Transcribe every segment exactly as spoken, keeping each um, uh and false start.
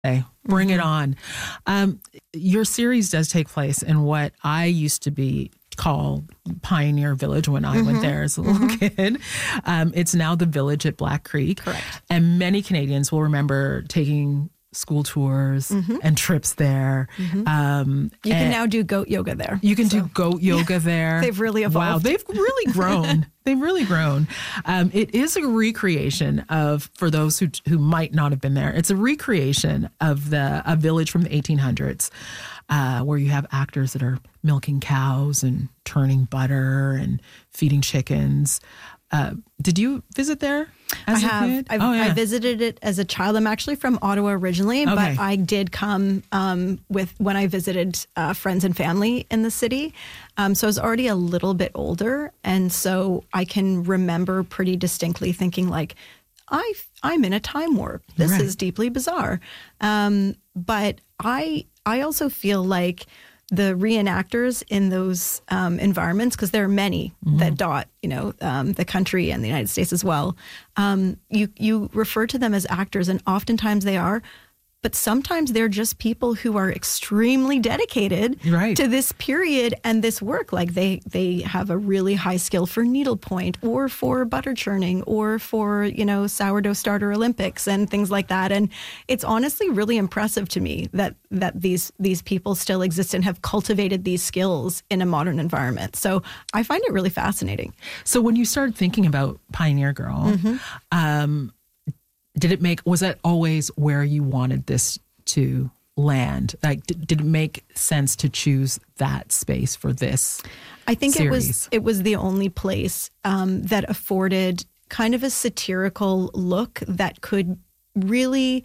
Hey, bring mm-hmm. it on. Um, your series does take place in what I used to be called Pioneer Village when I mm-hmm. went there as a little mm-hmm. kid. Um, it's now the Village at Black Creek. Correct. And many Canadians will remember taking school tours mm-hmm. and trips there. Mm-hmm. Um, you can now do goat yoga there. You can so. do goat yoga yeah. there. They've really evolved. Wow, they've really grown. They've really grown. Um, it is a recreation of, for those who who might not have been there, it's a recreation of the a village from the eighteen hundreds uh, where you have actors that are milking cows and turning butter and feeding chickens. Uh, did you visit there as I a have. kid? I've, oh, yeah. I visited it as a child. I'm actually from Ottawa originally, okay. but I did come um, with when I visited uh, friends and family in the city. Um, so I was already a little bit older, and so I can remember pretty distinctly thinking like, I I'm in a time warp. This right. is deeply bizarre. Um, but I I also feel like the reenactors in those um, environments, because there are many mm-hmm. that dot, you know, um, the country and the United States as well. Um, you you refer to them as actors, and oftentimes they are, but sometimes they're just people who are extremely dedicated right. to this period and this work. Like they they have a really high skill for needlepoint or for butter churning or for, you know, sourdough starter Olympics and things like that. And it's honestly really impressive to me that that these these people still exist and have cultivated these skills in a modern environment. So I find it really fascinating. So when you started thinking about Pioneer Girl, mm-hmm. um, did it make, was that always where you wanted this to land? Like, did, did it make sense to choose that space for this I think series? it was it was the only place um, that afforded kind of a satirical look that could really,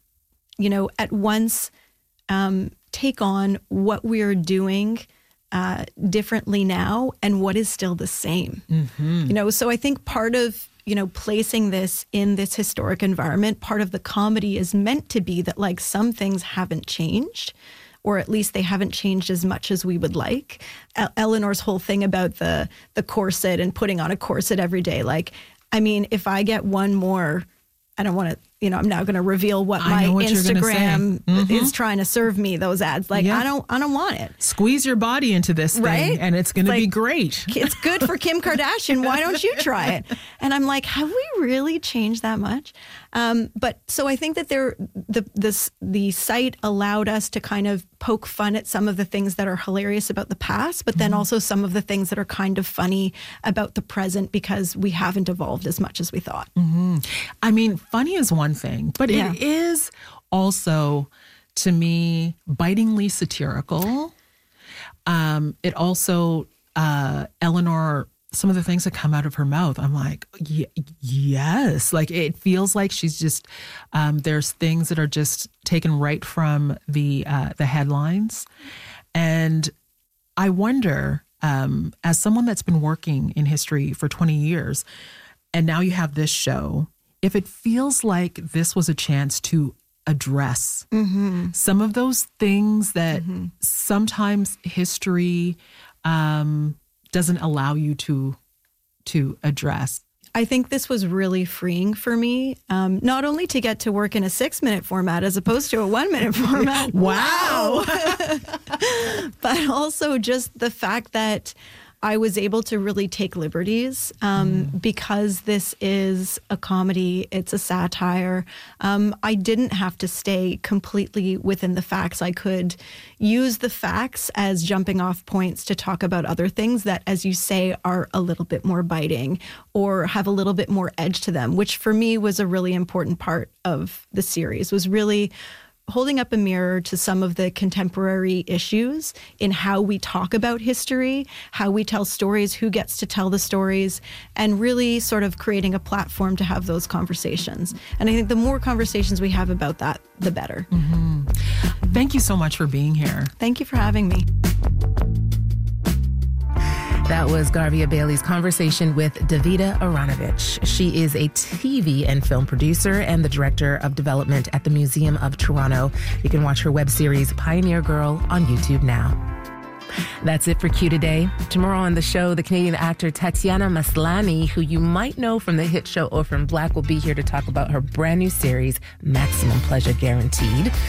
you know, at once um, take on what we're doing uh, differently now and what is still the same. Mm-hmm. You know, so I think part of you know, placing this in this historic environment, part of the comedy is meant to be that like some things haven't changed, or at least they haven't changed as much as we would like. El- Eleanor's whole thing about the the corset and putting on a corset every day. Like, I mean, if I get one more, I don't want to, you know, I'm now going to reveal what I my what Instagram mm-hmm. is trying to serve me, those ads. Like, yeah. I don't, I don't want it. Squeeze your body into this thing right? and it's going to like, be great. It's good for Kim Kardashian. Why don't you try it? And I'm like, have we really changed that much? Um, but so I think that there, the this the site allowed us to kind of poke fun at some of the things that are hilarious about the past, but then mm-hmm. also some of the things that are kind of funny about the present because we haven't evolved as much as we thought. Mm-hmm. I mean, funny is one thing, but yeah. it is also, to me, bitingly satirical. Um, it also, uh, Eleanor, some of the things that come out of her mouth, I'm like, y- yes. Like, it feels like she's just, um, there's things that are just taken right from the uh, the headlines. And I wonder, um, as someone that's been working in history for twenty years, and now you have this show, if it feels like this was a chance to address mm-hmm. some of those things that mm-hmm. sometimes history um, doesn't allow you to to address. I think this was really freeing for me, um, not only to get to work in a six-minute format as opposed to a one-minute format. Wow! But also just the fact that I was able to really take liberties um, mm. because this is a comedy, it's a satire. Um, I didn't have to stay completely within the facts. I could use the facts as jumping off points to talk about other things that, as you say, are a little bit more biting or have a little bit more edge to them, which for me was a really important part of the series, was really holding up a mirror to some of the contemporary issues in how we talk about history, how we tell stories, who gets to tell the stories, and really sort of creating a platform to have those conversations. And I think the more conversations we have about that, the better. Mm-hmm. Thank you so much for being here. Thank you for having me. That was Garvia Bailey's conversation with Davida Aranovich. She is a T V and film producer and the director of development at the Museum of Toronto. You can watch her web series Pioneer Girl on YouTube now. That's it for Q today. Tomorrow on the show, the Canadian actor Tatiana Maslany, who you might know from the hit show Orphan Black, will be here to talk about her brand new series, Maximum Pleasure Guaranteed.